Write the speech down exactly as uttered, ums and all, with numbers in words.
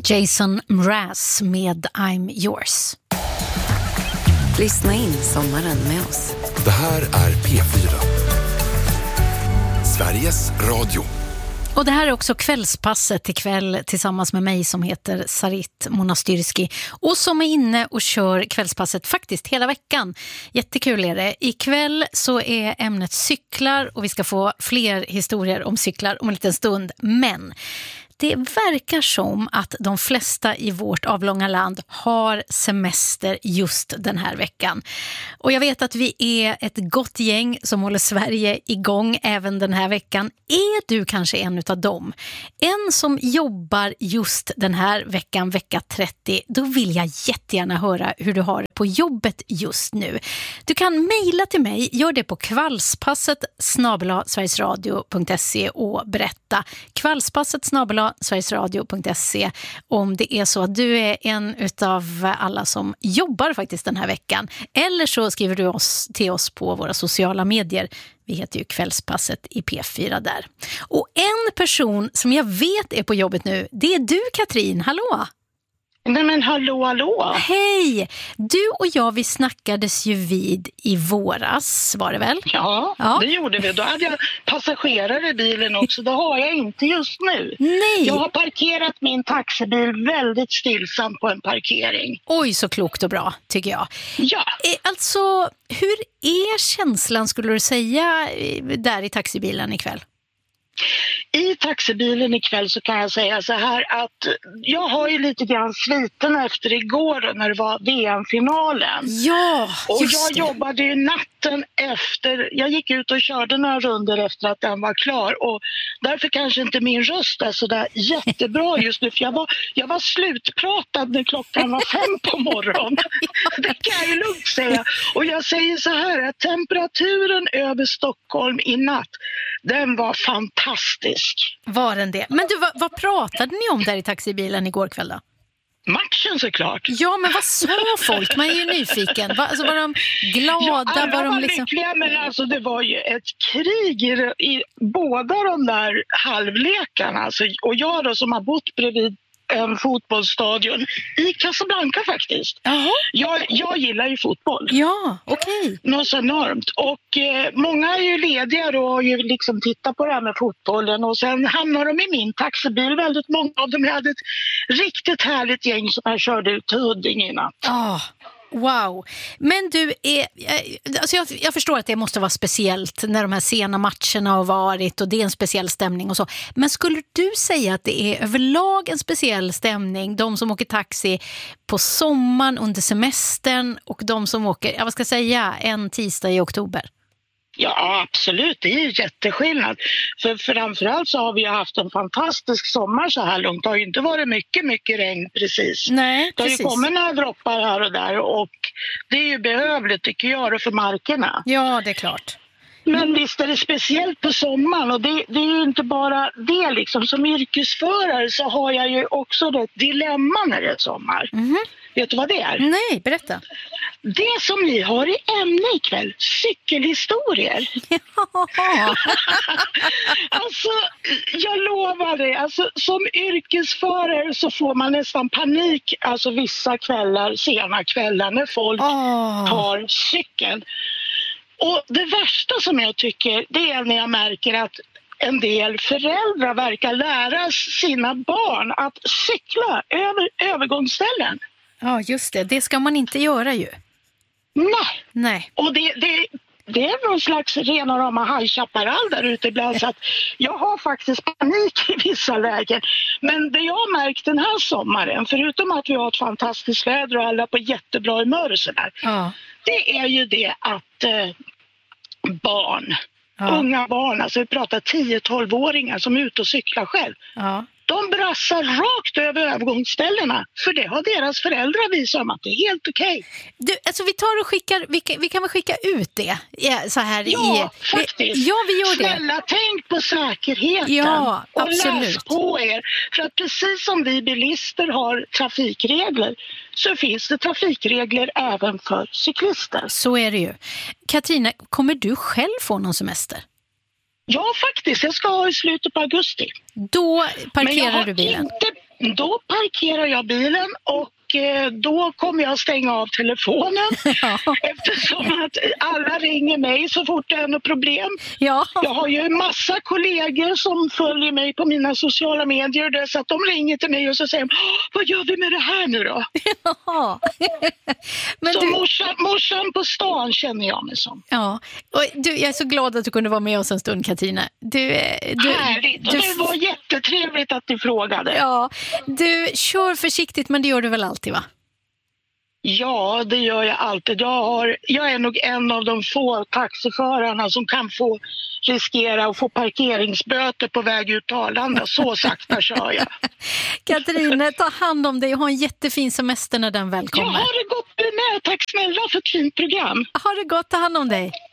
Jason Mraz med I'm Yours. Lyssna in sommaren med oss. Det här är P fyra. Sveriges Radio. Och det här är också kvällspasset ikväll tillsammans med mig som heter Sarit Monastyrski och som är inne och kör kvällspasset faktiskt hela veckan. Jättekul är det. Ikväll så är ämnet cyklar och vi ska få fler historier om cyklar om en liten stund. Men det verkar som att de flesta i vårt avlånga land har semester just den här veckan. Och jag vet att vi är ett gott gäng som håller Sverige igång även den här veckan. Är du kanske en av dem? En som jobbar just den här veckan, vecka trettio, då vill jag jättegärna höra hur du har det på jobbet just nu. Du kan mejla till mig, gör det på kvällspasset snabel-a sverigesradio punkt se och berätta. Kvällspasset snabel-a sverigesradio punkt se om det är så att du är en utav alla som jobbar faktiskt den här veckan. Eller så skriver du oss till oss på våra sociala medier. Vi heter ju Kvällspasset i P fyra där. Och en person som jag vet är på jobbet nu, det är du, Katrin. Hallå! Nej men hallå, hallå! Hej! Du och jag, vi snackades ju vid i våras, var det väl? Ja, ja, det gjorde vi. Då hade jag passagerare i bilen också. Det har jag inte just nu. Nej! Jag har parkerat min taxibil väldigt stillsamt på en parkering. Oj, så klokt och bra, tycker jag. Ja. Alltså, hur är känslan, skulle du säga, där i taxibilen ikväll? I taxibilen ikväll så kan jag säga så här att jag har ju lite grann sviten efter igår när det var V M-finalen. Ja, och just jag det. jobbade ju natten efter, jag gick ut och körde några runder efter att den var klar och därför kanske inte min röst är så där jättebra just nu för jag var, jag var slutpratad när klockan var fem på morgonen. Det kan jag ju lugnt säga. Och jag säger så här att temperaturen över Stockholm i natt, den var fantastisk. Var den det? Men du, vad, vad pratade ni om där i taxibilen igår kväll då? Matchen såklart. Ja, men vad sa folk? Man är ju nyfiken. Va, alltså, var de glada? Ja, alla var de var liksom... lyckliga, men alltså det var ju ett krig i, i båda de där halvlekarna. Alltså, och jag då som har bott bredvid en fotbollsstadion i Casablanca faktiskt. Jaha. Jag, jag gillar ju fotboll. Ja, okej. Okay. Något så enormt. Och eh, många är ju lediga då och ju liksom tittar på det här med fotbollen. Och sen hamnar de i min taxibil. Väldigt många av dem. Jag hade ett riktigt härligt gäng som jag körde ut till Huddinge i natt. Oh. Wow, men du, är, alltså jag, jag förstår att det måste vara speciellt när de här sena matcherna har varit och det är en speciell stämning och så. Men skulle du säga att det är överlag en speciell stämning, de som åker taxi på sommaren under semestern och de som åker, jag vad ska jag säga, en tisdag i oktober? Ja, absolut. Det är ju jätteskillnad. För framförallt så har vi haft en fantastisk sommar så här långt. Det har ju inte varit mycket, mycket regn precis. Nej, det har precis. ju kommit några droppar här och där och det är ju behövligt tycker jag för markerna. Ja, det är klart. Men visst är det speciellt på sommaren och det, det är ju inte bara det liksom. Som yrkesförare så har jag ju också ett dilemma när det är sommar. Mm-hmm. Vet du vad det är? Nej, berätta. Det som ni har i ämne ikväll, cykelhistorier. Ja. Alltså, jag lovar dig, alltså, som yrkesförare så får man nästan panik alltså vissa kvällar, sena kvällar när folk oh. tar cykeln. Och det värsta som jag tycker, det är när jag märker att en del föräldrar verkar lära sina barn att cykla över övergångsställen. Ja, just det. Det ska man inte göra ju. Nej. Nej. Och det, det, det är någon slags rena rama High Chaparral där ute ibland. Så att jag har faktiskt panik i vissa lägen. Men det jag har märkt den här sommaren, förutom att vi har ett fantastiskt väder och alla på jättebra humör och sådär. Ja. Det är ju det att eh, barn, ja. unga barn, alltså vi pratar tio-tolv-åringar som är ute och cyklar själv. Ja. De brassar rakt över övergångsställena. För det har deras föräldrar visat om att det är helt okej. Du, alltså vi tar och skickar, vi kan, vi kan väl skicka ut det ja, så här ja, i... faktiskt. Ja, vi gör det. Snälla, tänk på säkerheten. Ja, och absolut. läs på er. För att precis som vi bilister har trafikregler så finns det trafikregler även för cyklister. Så är det ju. Katrina, kommer du själv få någon semester? Ja, faktiskt. Jag ska ha i slutet på augusti. Då parkerar du bilen? Inte, Då parkerar jag bilen och då kommer jag stänga av telefonen ja. Eftersom att alla ringer mig så fort det är något problem. Ja. Jag har ju en massa kollegor som följer mig på mina sociala medier så att de ringer till mig och så säger vad gör vi med det här nu då? Ja. Men så du... morsan, morsan på stan känner jag mig som. Ja, och du, jag är så glad att du kunde vara med oss en stund, Katarina. Du, du, Härligt, du... det var jättetrevligt att du frågade. Ja, du kör försiktigt men det gör du väl alltid va? Ja, det gör jag alltid. Jag, har, jag är nog en av de få taxiförarna som kan få riskera att få parkeringsböter på väg ut till Arlanda. Så sakta kör jag. Katarina, ta hand om dig och ha en jättefin semester när den väl kommer. Ja, har det gått med. Tack snälla för ett fint program. Ha det gott, ta hand om dig.